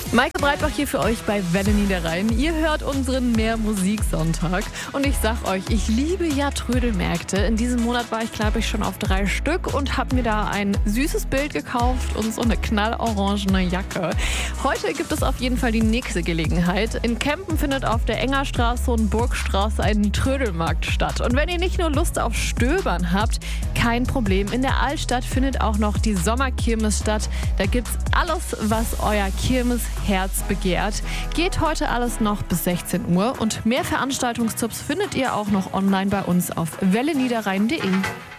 Maike Breitbach hier für euch bei Welle Niederrhein. Ihr hört unseren Mehr-Musik-Sonntag. Und ich sag euch, ich liebe ja Trödelmärkte. In diesem Monat war ich, glaube ich, schon auf 3 Stück und habe mir da ein süßes Bild gekauft und so eine knallorangene Jacke. Heute gibt es auf jeden Fall die nächste Gelegenheit. In Kempen findet auf der Engerstraße und Burgstraße ein Trödelmarkt statt. Und wenn ihr nicht nur Lust auf Stöbern habt, kein Problem. In der Altstadt findet auch noch die Sommerkirmes statt. Da gibt's alles, was euer Kirmesherz begehrt. Geht heute alles noch bis 16 Uhr und mehr Veranstaltungstipps findet ihr auch noch online bei uns auf welleniederrhein.de.